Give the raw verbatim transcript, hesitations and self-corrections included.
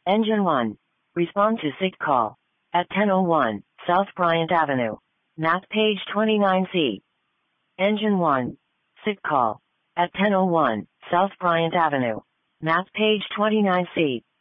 Engine one. Respond to SIG call. At ten oh one, South Bryant Avenue. Map page twenty-nine C. Engine one. SIG call. At ten oh one, South Bryant Avenue. Map page twenty-nine C.